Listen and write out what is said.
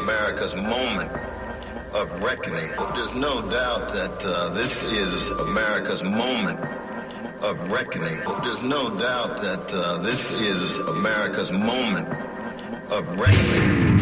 America's moment of reckoning. There's no doubt that this is America's moment of reckoning. There's no doubt that this is America's moment of reckoning.